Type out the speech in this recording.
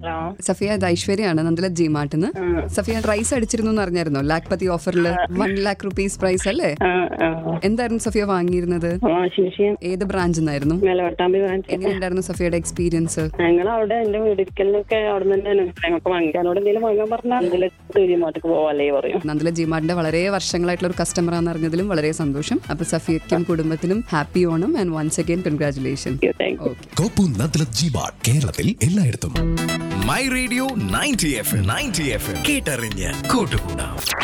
Hello Safiya, ഇത് ഐശ്വര്യാണ് Nandilath G മാർട്ടിന്ന്. Safiya, rice അടിച്ചിരുന്നു എന്ന് അറിഞ്ഞായിരുന്നോ? ലാഖ്പതി ഓഫറിൽ 1 lakh rupees പ്രൈസ് അല്ലേ? എന്തായിരുന്നു സഫിയ വാങ്ങിയിരുന്നത്? ഏത് ബ്രാഞ്ചിൽ നിന്നായിരുന്നു? എങ്ങനെയുണ്ടായിരുന്നു സഫിയയുടെ എക്സ്പീരിയൻസ്? ഞങ്ങൾ അവിടെ എന്റെ വീടിരിക്കലിനൊക്കെ അവിടെ തന്നെയാണ് ഞങ്ങൾക്ക് വാങ്ങിക്കാനോട് എന്തെങ്കിലും വാങ്ങാൻ പറഞ്ഞാൽ പോവാല്ലേ പറയും. നന്ദലത് ജി മാർട്ടിന്റെ വളരെ വർഷങ്ങളായിട്ടുള്ള ഒരു കസ്റ്റമർ ആണെന്ന് അറിഞ്ഞതിലും വളരെ സന്തോഷം. അപ്പൊ സഫിയക്കും കുടുംബത്തിനും happy Onam and once again congratulation. കോപ്പു Nandilath G mart, കേരളത്തിൽ എല്ലായിടത്തും. മൈ റേഡിയോ 90 FM കേട്ടറിഞ്ഞ് കൂട്ടുകൂടാം.